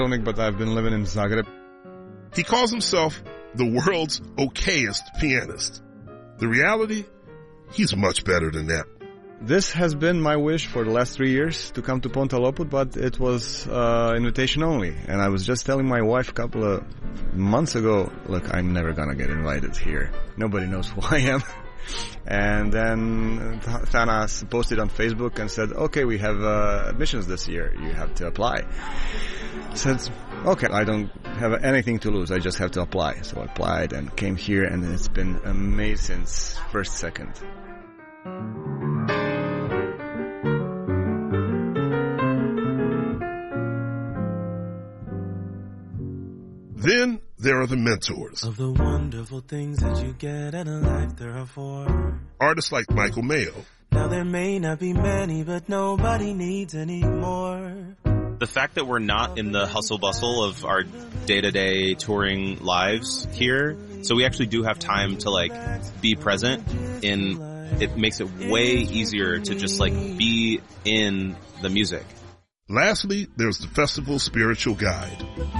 but I've been living in Zagreb. He calls himself the world's okayest pianist. The reality? He's much better than that. This has been my wish for the last 3 years to come to Ponta Loput, but it was invitation only. And I was just telling my wife a couple of months ago, look, I'm never going to get invited here. Nobody knows who I am. And then Thanas posted on Facebook and said, okay, we have admissions this year. You have to apply. I said, okay, I don't have anything to lose. I just have to apply. So I applied and came here, and it's been amazing since first second. Then there are the mentors. Of the wonderful things that you get in a life, there are four. Artists like Michael Mayo. Now there may not be many, but nobody needs any more. The fact that we're not in the hustle bustle of our day-to-day touring lives here, so we actually do have time to be present it makes it way easier to just be in the music. Lastly, there's the festival's spiritual guide,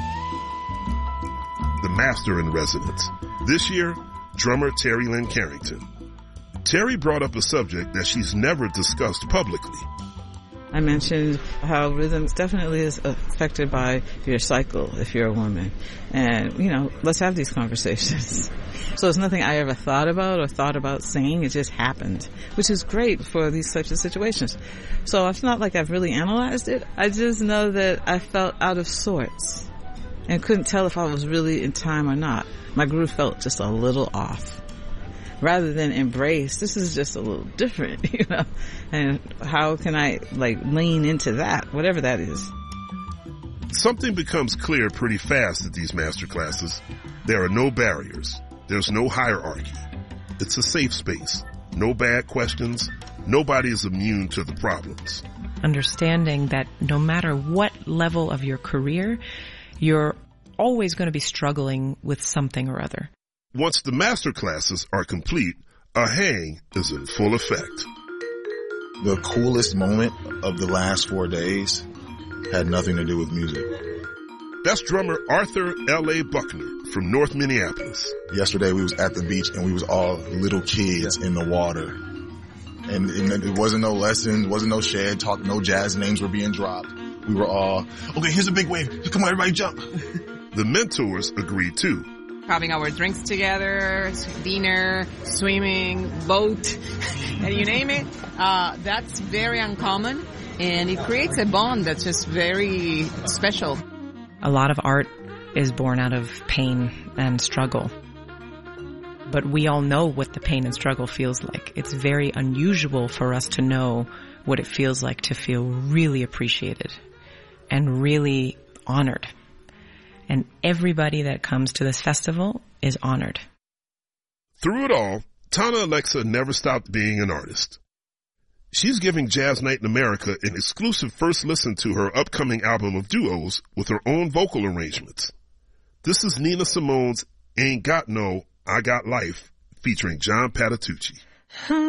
the master in residence. This year, drummer Terry Lynn Carrington. Terry brought up a subject that she's never discussed publicly. I mentioned how rhythm definitely is affected by your cycle if you're a woman. And, let's have these conversations. So it's nothing I ever thought about saying. It just happened, which is great for these types of situations. So it's not like I've really analyzed it. I just know that I felt out of sorts and couldn't tell if I was really in time or not. My groove felt just a little off. Rather than embrace, this is just a little different, and how can I lean into that, whatever that is. Something becomes clear pretty fast at these master classes. There are no barriers. There's no hierarchy. It's a safe space. No bad questions. Nobody is immune to the problems. Understanding that no matter what level of your career, you're always going to be struggling with something or other. Once the master classes are complete, a hang is in full effect. The coolest moment of the last 4 days had nothing to do with music. That's drummer Arthur L.A. Buckner from North Minneapolis. Yesterday we was at the beach and we was all little kids in the water. And it wasn't no lessons, wasn't no shed talk, no jazz names were being dropped. We were all, okay, here's a big wave. Come on, everybody jump. The mentors agreed too. Having our drinks together, dinner, swimming, boat, and you name it, that's very uncommon, and it creates a bond that's just very special. A lot of art is born out of pain and struggle. But we all know what the pain and struggle feels like. It's very unusual for us to know what it feels like to feel really appreciated and really honored. And everybody that comes to this festival is honored. Through it all, Tana Alexa never stopped being an artist. She's giving Jazz Night in America an exclusive first listen to her upcoming album of duos with her own vocal arrangements. This is Nina Simone's Ain't Got No, I Got Life, featuring John Patitucci.